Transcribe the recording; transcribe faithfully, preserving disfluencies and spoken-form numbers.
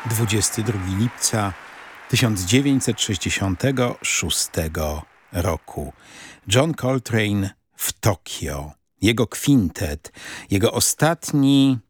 dwudziestego drugiego lipca tysiąc dziewięćset sześćdziesiątego szóstego roku. John Coltrane w Tokio. Jego kwintet, jego ostatni